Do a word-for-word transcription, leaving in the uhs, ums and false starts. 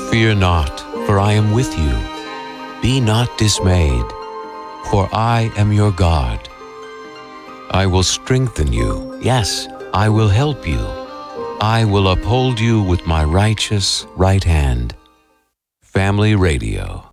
Fear not, for I am with you. Be not dismayed, for I am your God. I will strengthen you. Yes, I will help you. I will uphold you with my righteous right hand. Family Radio.